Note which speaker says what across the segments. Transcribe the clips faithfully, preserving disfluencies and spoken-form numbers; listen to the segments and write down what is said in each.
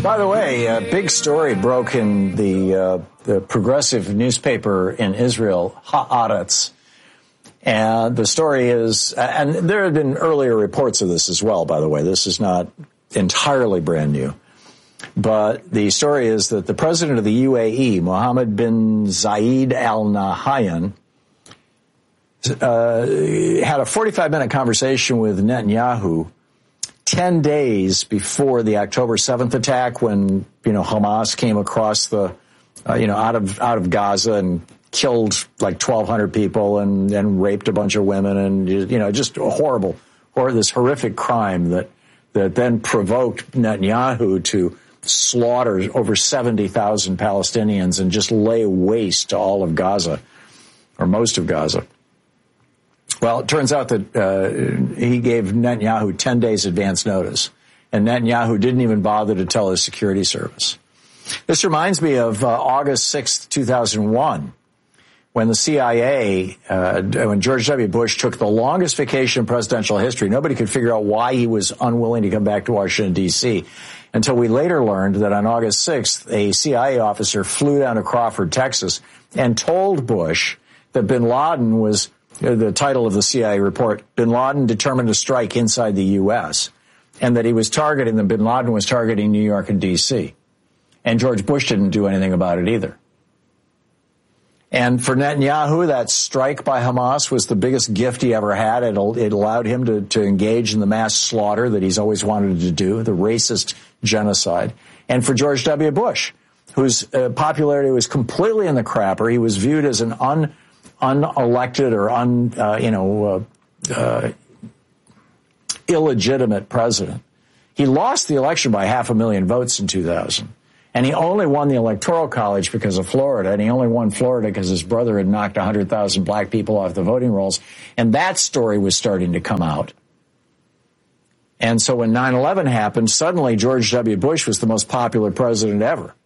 Speaker 1: By the way, a big story broke in the, uh, the progressive newspaper in Israel, Haaretz. And the story is, and there have been earlier reports of this as well, by the way. This is not entirely brand new. But the story is that the president of the U A E, Mohammed bin Zayed Al Nahyan, uh, had a forty-five minute conversation with Netanyahu ten days before the October seventh attack, when, you know, Hamas came across the, uh, you know, out of, out of Gaza and killed like twelve hundred people and, and raped a bunch of women and, you know, just a horrible, or this horrific crime that, that then provoked Netanyahu to slaughter over seventy thousand Palestinians and just lay waste to all of Gaza, or most of Gaza. Well, it turns out that uh, he gave Netanyahu ten days advance notice, and Netanyahu didn't even bother to tell his security service. This reminds me of uh, August sixth, two thousand one, when the C I A, uh, when George W. Bush took the longest vacation in presidential history. Nobody could figure out why he was unwilling to come back to Washington, D C, until we later learned that on August sixth, a C I A officer flew down to Crawford, Texas, and told Bush that bin Laden was, uh, the title of the C I A report, bin Laden determined to strike inside the U S, and that he was targeting them, bin Laden was targeting New York and D C. And George Bush didn't do anything about it either. And for Netanyahu, that strike by Hamas was the biggest gift he ever had. It, it allowed him to, to engage in the mass slaughter that he's always wanted to do, the racist genocide. And for George W. Bush, whose uh, popularity was completely in the crapper, he was viewed as an un, unelected or un, uh, you know, uh, uh, illegitimate president. He lost the election by half a million votes in two thousand. And he only won the Electoral College because of Florida, and he only won Florida because his brother had knocked one hundred thousand black people off the voting rolls. And that story was starting to come out. And so when nine eleven happened, suddenly George W. Bush was the most popular president ever.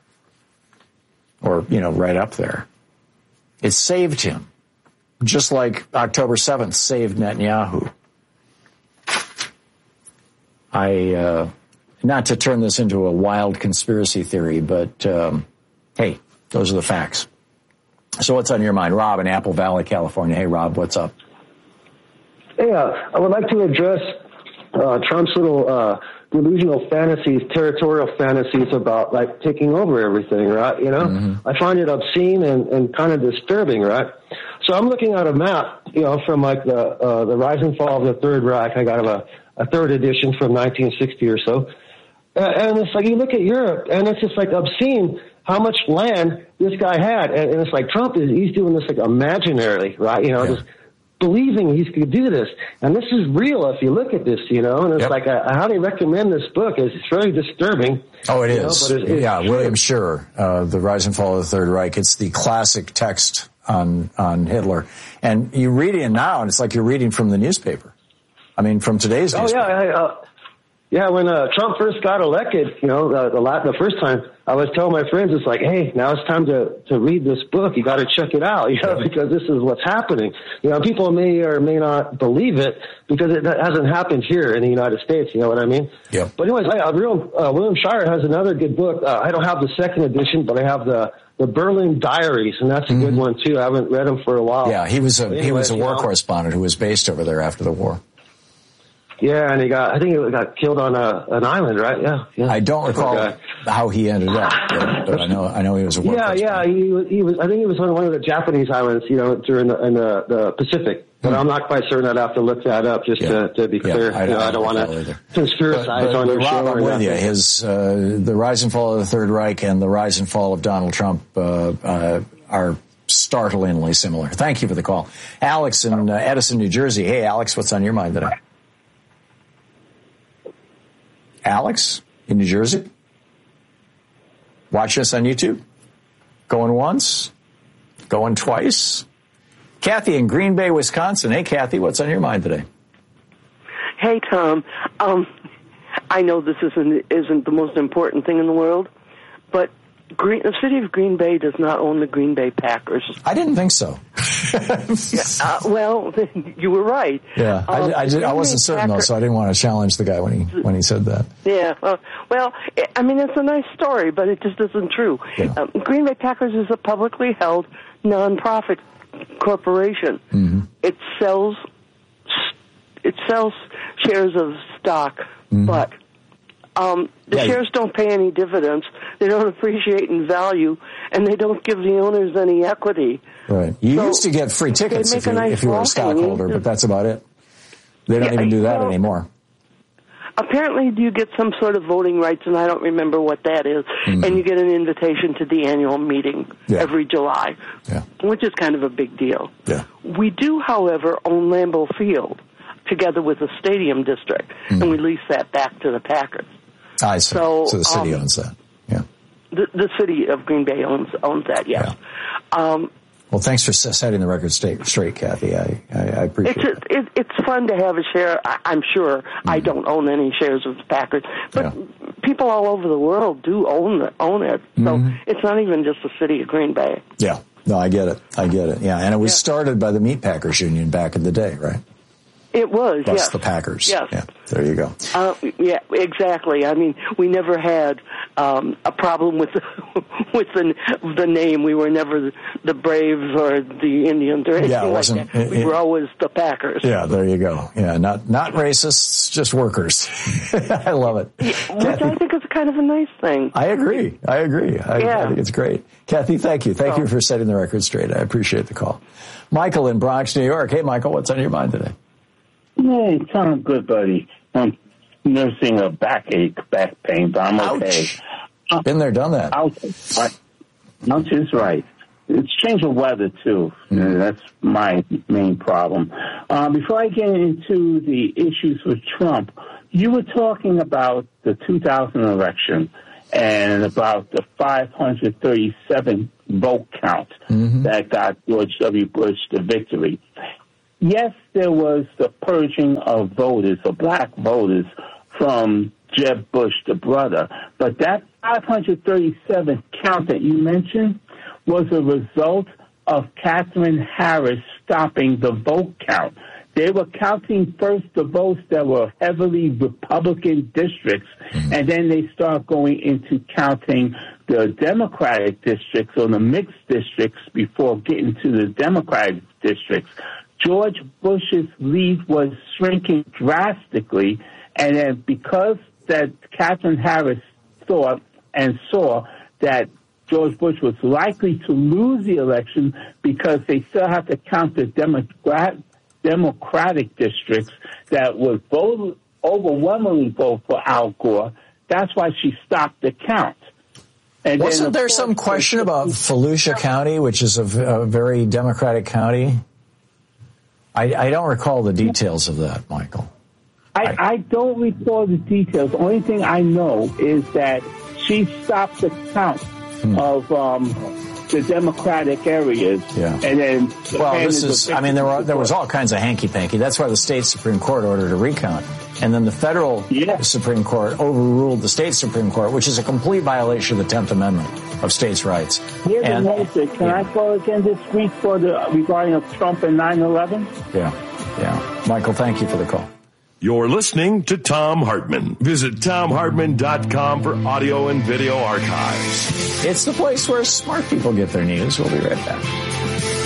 Speaker 1: Or, you know, right up there. It saved him, just like October seventh saved Netanyahu. I... uh Not to turn this into a wild conspiracy theory, but, um, hey, those are the facts. So what's on your mind? Rob in Apple Valley, California. Hey, Rob, what's up?
Speaker 2: Hey, uh, I would like to address uh, Trump's little uh, delusional fantasies, territorial fantasies about, like, taking over everything, right? You know, mm-hmm. I find it obscene and, and kind of disturbing, right? So I'm looking at a map, you know, from, like, the uh, the rise and fall of the Third Reich. I got a, a third edition from nineteen sixty or so. Uh, and it's like you look at Europe, and it's just like obscene how much land this guy had. And, and it's like Trump is he's doing this like imaginarily, right? You know, yeah. just believing he could do this. And this is real if you look at this, you know. And it's yep. like I, I highly recommend this book. It's, it's very disturbing.
Speaker 1: Oh, it is.
Speaker 2: Know, but it, it's
Speaker 1: yeah,
Speaker 2: true.
Speaker 1: William Scherer, uh, The Rise and Fall of the Third Reich. It's the classic text on on Hitler. And you read it now, and it's like you're reading from the newspaper. I mean, from today's
Speaker 2: oh,
Speaker 1: newspaper.
Speaker 2: Oh, yeah, I, uh, Yeah, when uh, Trump first got elected, you know, uh, the, the first time, I was telling my friends, it's like, hey, now it's time to, to read this book. You got to check it out, you know, because this is what's happening. You know, people may or may not believe it because it hasn't happened here in the United States. You know what I mean?
Speaker 1: Yeah. But
Speaker 2: anyways, I, uh, real, uh, William Scherer has another good book. Uh, I don't have the second edition, but I have the the Berlin Diaries, and that's a mm-hmm. good one too. I haven't read them for a while.
Speaker 1: Yeah, he was a
Speaker 2: anyways,
Speaker 1: he was a war
Speaker 2: you know,
Speaker 1: correspondent who was based over there after the war.
Speaker 2: Yeah, and he got, I think he got killed on a, an island, right? Yeah. yeah.
Speaker 1: I don't recall okay. how he ended up, but, but I know, I know he was a war
Speaker 2: Yeah, yeah, he was, he was, I think he was on one of the Japanese islands, you know, during the, in the, the Pacific. But hmm. I'm not quite certain. I'd have to look that up just yeah. to, to be clear. Yeah, I, you know, I, I don't want to conspiracize but, but,
Speaker 1: on
Speaker 2: your
Speaker 1: Rob,
Speaker 2: show.
Speaker 1: I'm
Speaker 2: or
Speaker 1: with you.
Speaker 2: nothing.
Speaker 1: His, uh, the rise and fall of the Third Reich and the rise and fall of Donald Trump, uh, uh, are startlingly similar. Thank you for the call. Alex in uh, Edison, New Jersey. Hey, Alex, what's on your mind today? Alex in New Jersey? Watch us on YouTube? Going once? Going twice? Kathy in Green Bay, Wisconsin. Hey, Kathy, what's on your mind today?
Speaker 3: Hey, Tom. Um, I know this isn't isn't the most important thing in the world, but Green, the city of Green Bay does not own the Green Bay Packers.
Speaker 1: I didn't think so.
Speaker 3: uh, well, you were right.
Speaker 1: Yeah, I,
Speaker 3: um,
Speaker 1: I, did, I wasn't certain,
Speaker 3: Packer,
Speaker 1: though, so I didn't want to challenge the guy when he when he said that.
Speaker 3: Yeah, uh, well, I mean, it's a nice story, but it just isn't true.
Speaker 1: Yeah.
Speaker 3: Um, Green Bay Packers is a publicly held nonprofit corporation.
Speaker 1: Mm-hmm.
Speaker 3: It sells it sells shares of stock, mm-hmm. but um, the yeah, shares don't pay any dividends. They don't appreciate in value, and they don't give the owners any equity.
Speaker 1: Right. You
Speaker 3: so
Speaker 1: used to get free tickets if you,
Speaker 3: nice
Speaker 1: if you were a stockholder, but that's about it. They don't
Speaker 3: yeah,
Speaker 1: even do that
Speaker 3: well,
Speaker 1: anymore.
Speaker 3: Apparently, you get some sort of voting rights, and I don't remember what that is. Mm-hmm. And you get an invitation to the annual meeting yeah. every July,
Speaker 1: yeah.
Speaker 3: which is kind of a big deal.
Speaker 1: Yeah.
Speaker 3: We do, however, own Lambeau Field together with the stadium district, mm-hmm. and we lease that back to the Packers.
Speaker 1: I see.
Speaker 3: So,
Speaker 1: so the city
Speaker 3: um,
Speaker 1: owns that. Yeah.
Speaker 3: The, the city of Green Bay owns owns that. Yes.
Speaker 1: Yeah.
Speaker 3: Um,
Speaker 1: Well, thanks for setting the record straight, straight Kathy. I, I, I appreciate
Speaker 3: it's
Speaker 1: it.
Speaker 3: It, it's fun to have a share. I, I'm sure mm-hmm. I don't own any shares of the Packers, but
Speaker 1: yeah.
Speaker 3: people all over the world do own it, own it. So mm-hmm. it's not even just the city of Green Bay.
Speaker 1: Yeah. No, I get it. I get it. Yeah. And it was
Speaker 3: yeah.
Speaker 1: started by the Meat Packers Union back in the day, right?
Speaker 3: It was,
Speaker 1: Plus
Speaker 3: yes.
Speaker 1: the Packers.
Speaker 3: Yes.
Speaker 1: Yeah, there you go.
Speaker 3: Uh, yeah, exactly. I mean, we never had um, a problem with the, with the the name. We were never the Braves or the Indians or anything
Speaker 1: yeah, it
Speaker 3: like
Speaker 1: wasn't,
Speaker 3: that. We
Speaker 1: it,
Speaker 3: were always the Packers.
Speaker 1: Yeah, there you go. Yeah, not not racists, just workers. I love it.
Speaker 3: Yeah, which Kathy, I think is kind of a nice thing.
Speaker 1: I agree. I agree. I,
Speaker 3: yeah.
Speaker 1: I think it's great. Kathy, thank you. Thank
Speaker 3: oh.
Speaker 1: you for setting the record straight. I appreciate the call. Michael in Bronx, New York. Hey, Michael, what's on your mind today?
Speaker 4: Hey, Tom, good buddy. I'm nursing a backache, back pain, but I'm okay.
Speaker 1: Ouch. Been there, done that.
Speaker 4: Ouch. Ouch is right. It's change of weather, too. Mm-hmm. That's my main problem. Uh, before I get into the issues with Trump, you were talking about the two thousand election and about the five hundred thirty-seven vote count mm-hmm. that got George W. Bush the victory. Yes, there was the purging of voters, of black voters, from Jeb Bush, the brother. But that five hundred thirty-seven count that you mentioned was a result of Katherine Harris stopping the vote count. They were counting first the votes that were heavily Republican districts, and then they start going into counting the Democratic districts or the mixed districts before getting to the Democratic districts. George Bush's lead was shrinking drastically, and then because that Katherine Harris thought and saw that George Bush was likely to lose the election because they still have to count the Democrat, Democratic districts that would vote, overwhelmingly vote for Al Gore, that's why she stopped the count. And
Speaker 1: Wasn't then, there course, some question about Volusia County, which is a, a very Democratic county? I, I don't recall the details of that, Michael.
Speaker 4: I, I, I don't recall the details. The only thing I know is that she stopped the count hmm. of um, the Democratic areas.
Speaker 1: Yeah.
Speaker 4: And then...
Speaker 1: Well, this is, I mean, there were there was all kinds of hanky-panky. That's why the state Supreme Court ordered a recount. And then the federal yeah. Supreme Court overruled the state Supreme Court, which is a complete violation of the tenth Amendment of states' rights.
Speaker 4: Here's and, a Can yeah. I call again this week for the regarding of Trump and nine eleven?
Speaker 1: Yeah, yeah. Michael, thank you for the call.
Speaker 5: You're listening to Thom Hartmann. Visit Thom Hartmann dot com for audio and video archives.
Speaker 1: It's the place where smart people get their news. We'll be right back.